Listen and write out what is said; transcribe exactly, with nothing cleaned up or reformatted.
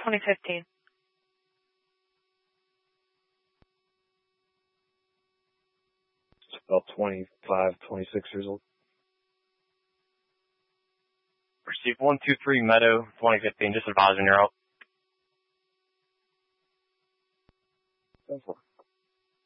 twenty fifteen. About twenty-five, twenty-six years old. Receive one two three Meadow, twenty fifteen, just advising you're out. Go for it.